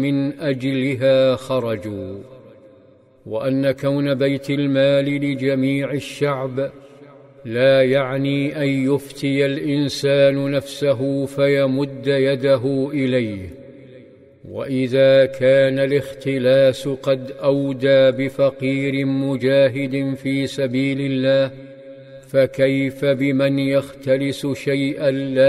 من أجلها خرجوا، وأن كون بيت المال لجميع الشعب لا يعني أن يفتي الإنسان نفسه فيمد يده إليه. وإذا كان الاختلاس قد أودى بفقير مجاهد في سبيل الله، فكيف بمن يختلس شيئا لا